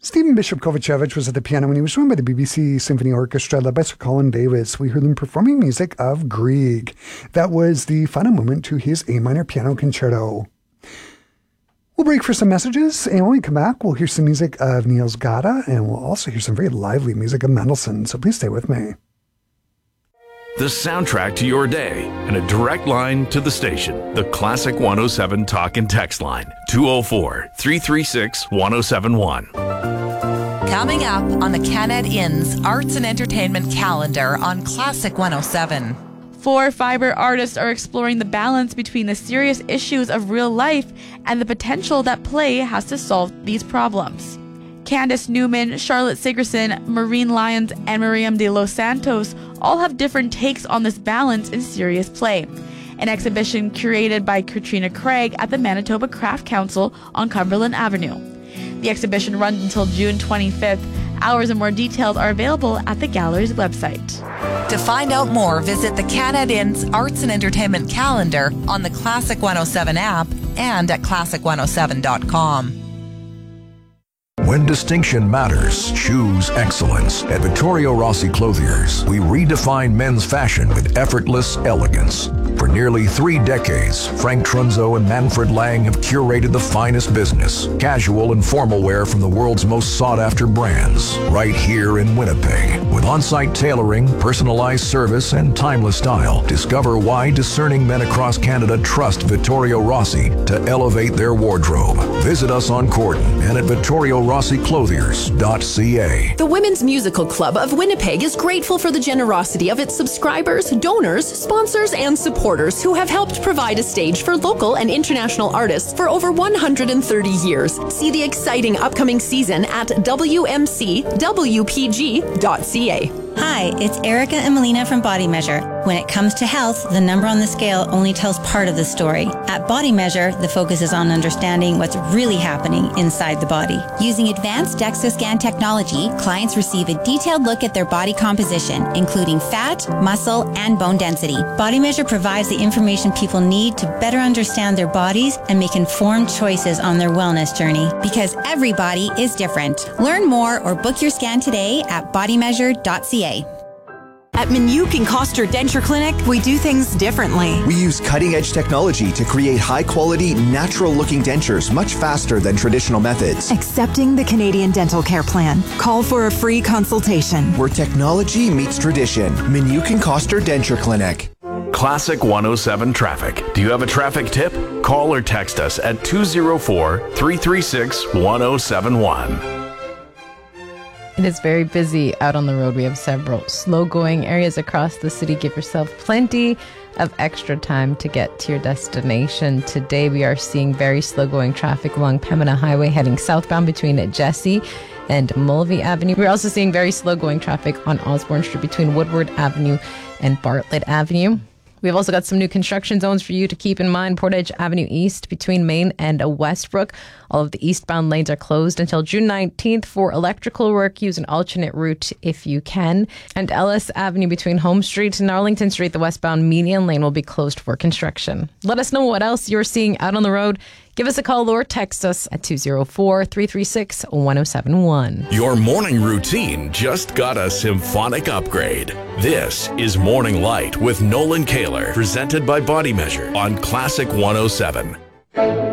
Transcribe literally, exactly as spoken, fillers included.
Stephen Bishop Kovacevic was at the piano when he was joined by the B B C Symphony Orchestra led by Sir Colin Davis. We heard them performing music of Grieg. That was the final movement to his A minor piano concerto. We'll break for some messages, and when we come back, we'll hear some music of Niels Gade, and we'll also hear some very lively music of Mendelssohn, so please stay with me. The soundtrack to your day and a direct line to the station. The Classic one oh seven Talk and Text line, two oh four, three three six, one oh seven one. Coming up on the Canad Inn's Arts and Entertainment calendar on Classic one oh seven. Four fiber artists are exploring the balance between the serious issues of real life and the potential that play has to solve these problems. Candace Newman, Charlotte Sigerson, Maureen Lyons, and Miriam de los Santos all have different takes on this balance in serious play. An exhibition curated by Katrina Craig at the Manitoba Craft Council on Cumberland Avenue. The exhibition runs until June twenty-fifth. Hours and more details are available at the gallery's website. To find out more, visit the Canad Inn's Arts and Entertainment calendar on the Classic one oh seven app and at classic one oh seven dot com. When distinction matters, choose excellence. At Vittorio Rossi Clothiers, we redefine men's fashion with effortless elegance. For nearly three decades, Frank Trunzo and Manfred Lang have curated the finest business, casual and formal wear from the world's most sought-after brands, right here in Winnipeg. With on-site tailoring, personalized service, and timeless style, discover why discerning men across Canada trust Vittorio Rossi to elevate their wardrobe. Visit us on Corden and at Vittorio Rossi Clothiers dot c a. The Women's Musical Club of Winnipeg is grateful for the generosity of its subscribers, donors, sponsors, and supporters who have helped provide a stage for local and international artists for over one hundred thirty years. See the exciting upcoming season at w m c w p g dot c a. Hi, it's Erica and Melina from Body Measure. When it comes to health, the number on the scale only tells part of the story. At Body Measure, the focus is on understanding what's really happening inside the body. Using advanced DEXA scan technology, clients receive a detailed look at their body composition, including fat, muscle, and bone density. Body Measure provides the information people need to better understand their bodies and make informed choices on their wellness journey. Because every body is different. Learn more or book your scan today at body measure dot c a. At Minuk and Koster Denture Clinic, we do things differently. We use cutting-edge technology to create high-quality, natural-looking dentures much faster than traditional methods. Accepting the Canadian Dental Care Plan. Call for a free consultation. Where technology meets tradition. Minuk and Koster Denture Clinic. Classic one oh seven Traffic. Do you have a traffic tip? Call or text us at two oh four, three three six, one oh seven one. It is very busy out on the road. We have several slow-going areas across the city. Give yourself plenty of extra time to get to your destination. Today, we are seeing very slow-going traffic along Pembina Highway heading southbound between Jesse and Mulvey Avenue. We're also seeing very slow-going traffic on Osborne Street between Woodward Avenue and Bartlett Avenue. We've also got some new construction zones for you to keep in mind. Portage Avenue East between Main and Westbrook. All of the eastbound lanes are closed until June nineteenth for electrical work. Use an alternate route if you can. And Ellis Avenue between Home Street and Arlington Street, the westbound median lane will be closed for construction. Let us know what else you're seeing out on the road. Give us a call or text us at two oh four, three three six, one oh seven one. Your morning routine just got a symphonic upgrade. This is Morning Light with Nolan Kaler, presented by Body Measure on Classic one oh seven.